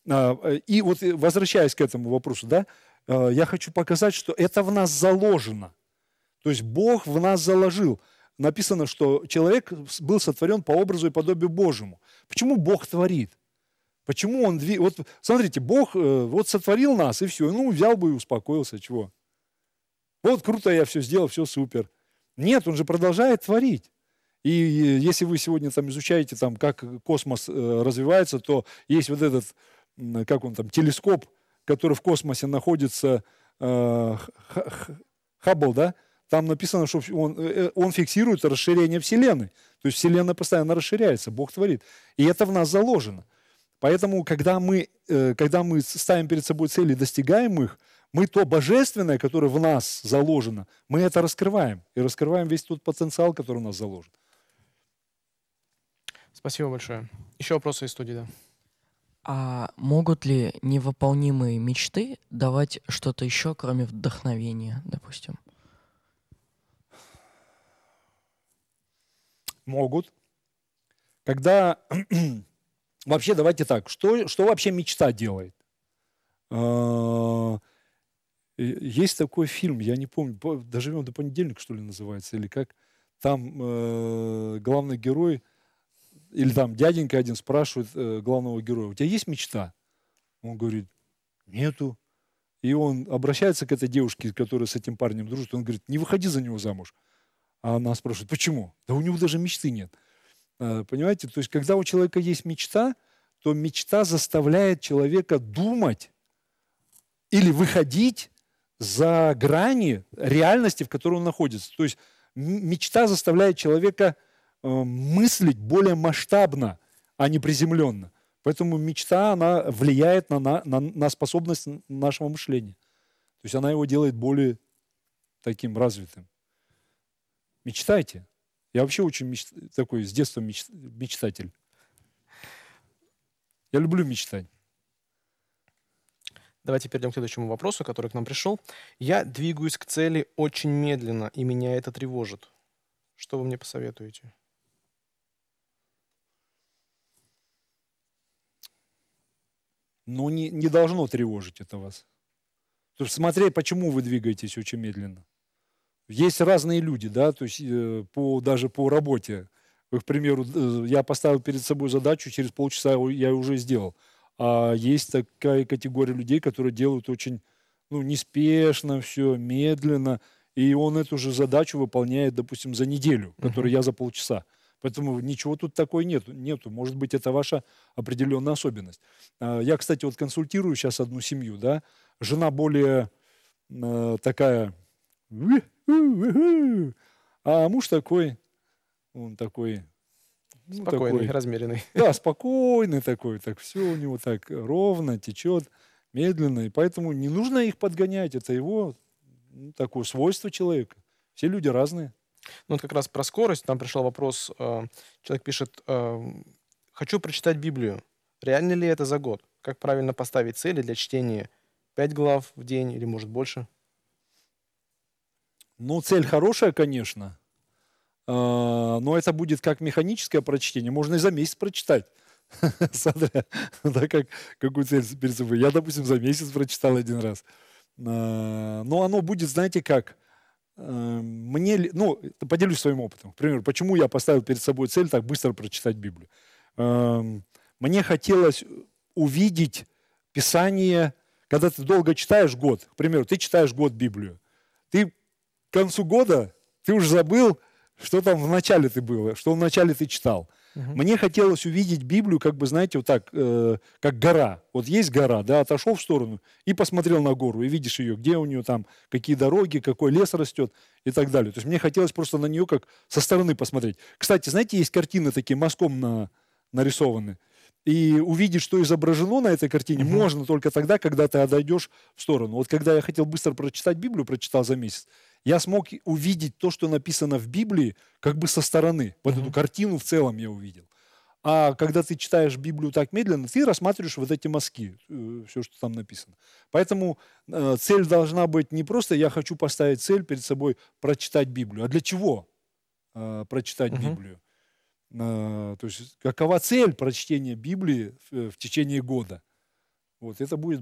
И вот возвращаясь к этому вопросу, да, я хочу показать, что это в нас заложено. То есть Бог в нас заложил. Написано, что человек был сотворен по образу и подобию Божьему. Почему Бог творит? Почему Он... Вот смотрите, Бог вот сотворил нас, и все. Ну, взял бы и успокоился. Чего? Вот круто я все сделал, все супер. Нет, Он же продолжает творить. И если вы сегодня там изучаете, там, как космос развивается, то есть вот этот, как он там, телескоп, который в космосе находится, Хаббл, да? Там написано, что он фиксирует расширение Вселенной. То есть Вселенная постоянно расширяется, Бог творит. И это в нас заложено. Поэтому, когда мы ставим перед собой цели и достигаем их, мы то божественное, которое в нас заложено, мы это раскрываем. И раскрываем весь тот потенциал, который у нас заложен. Спасибо большое. Еще вопросы из студии, да? А могут ли невыполнимые мечты давать что-то еще, кроме вдохновения, допустим? Могут. Когда... Вообще, давайте так. Что вообще мечта делает? Есть такой фильм, я не помню, «Доживем до понедельника», что ли, называется, или как. Там главный герой, или там дяденька один спрашивает главного героя: у тебя есть мечта? Он говорит: нету. И он обращается к этой девушке, которая с этим парнем дружит, он говорит: не выходи за него замуж. А она спрашивает: почему? Да у него даже мечты нет. Понимаете? То есть, когда у человека есть мечта, то мечта заставляет человека думать или выходить за грани реальности, в которой он находится. То есть мечта заставляет человека мыслить более масштабно, а не приземленно. Поэтому мечта, она влияет на способность нашего мышления. То есть она его делает более таким развитым. Мечтайте. Я вообще очень такой с детства мечтатель. Я люблю мечтать. Давайте перейдем к следующему вопросу, который к нам пришел. Я двигаюсь к цели очень медленно, и меня это тревожит. Что вы мне посоветуете? Но не должно тревожить это вас. То есть смотреть, почему вы двигаетесь очень медленно. Есть разные люди, да, то есть даже по работе. К примеру, я поставил перед собой задачу, через полчаса я уже сделал. А есть такая категория людей, которые делают очень неспешно все, медленно, и он эту же задачу выполняет, допустим, за неделю, которую я за полчаса. Поэтому ничего тут такой нету. Может быть, это ваша определенная особенность. Я, кстати, вот консультирую сейчас одну семью, да, жена более такая, а муж такой, он такой... Спокойный, такой, размеренный. Да, спокойный такой, так все у него так ровно течет, медленно, и поэтому не нужно их подгонять, это его такое свойство человека. Все люди разные. Ну, вот как раз про скорость, там пришел вопрос, человек пишет: хочу прочитать Библию, реально ли это за год? Как правильно поставить цели для чтения? 5 глав в день или, может, больше? Ну, цель хорошая, конечно. Но это будет как механическое прочтение. Можно и за месяц прочитать. Смотря, какую цель перед собой. Я, допустим, за месяц прочитал один раз. Но оно будет, знаете как, поделюсь своим опытом. К примеру, почему я поставил перед собой цель так быстро прочитать Библию. Мне хотелось увидеть Писание, когда ты долго читаешь год. К примеру, ты читаешь год Библию. Ты к концу года, ты уже забыл, что там в начале ты было, что в начале ты читал. Мне хотелось увидеть Библию, как бы, знаете, вот так, как гора. Вот есть гора, да, отошел в сторону и посмотрел на гору, и видишь ее, где у нее там, какие дороги, какой лес растет и так далее. То есть мне хотелось просто на нее как со стороны посмотреть. Кстати, знаете, есть картины такие мазком нарисованы. И увидеть, что изображено на этой картине, можно только тогда, когда ты отойдешь в сторону. Вот когда я хотел быстро прочитать Библию, прочитал за месяц, я смог увидеть то, что написано в Библии, как бы со стороны. Вот эту картину в целом я увидел. А когда ты читаешь Библию так медленно, ты рассматриваешь вот эти мазки, все, что там написано. Поэтому цель должна быть не просто «я хочу поставить цель перед собой прочитать Библию». А для чего прочитать Библию? То есть какова цель прочтения Библии в течение года? Вот, это будет